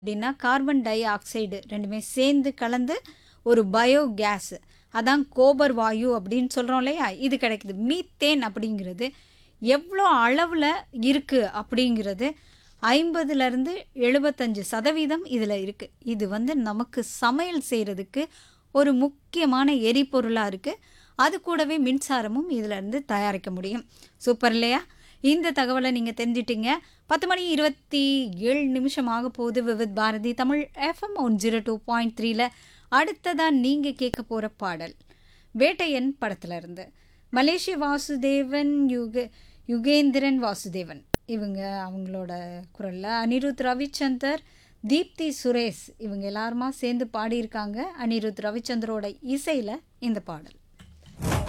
அப்படின்னா carbon di oxide ரெண்டுமே சேர்ந்து கலந்து ஒரு பயோ கேஸ், அதான் கோபர் வாயு அப்படின்னு சொல்கிறோம் இல்லையா, இது கிடைக்குது. மீத்தேன் அப்படிங்கிறது எவ்வளோ அளவில் இருக்குது அப்படிங்கிறது 50லேருந்து 75% இதில் இருக்குது. இது வந்து நமக்கு சமையல் செய்கிறதுக்கு ஒரு முக்கியமான எரிபொருளாக இருக்குது. அது கூடவே மின்சாரமும் இதிலேருந்து தயாரிக்க முடியும். சூப்பர் இல்லையா? இந்த தகவலை நீங்கள் தெரிஞ்சிட்டீங்க. 10 மணி 27 ஆக போகுது. விவித் பாரதி தமிழ் FM 102.3ல அடுத்ததாக நீங்கள் கேட்க போகிற பாடல் வேட்டையன் படத்துல இருந்து. மலேசிய வாசுதேவன், யுகேந்திரன் வாசுதேவன் இவங்க அவங்களோட குரலில், அனிருத் ரவிச்சந்தர், தீப்தி சுரேஷ் இவங்க எல்லாருமா சேர்ந்து பாடியிருக்காங்க. அனிருத் ரவிச்சந்தரோட இசையில் இந்த பாடல்.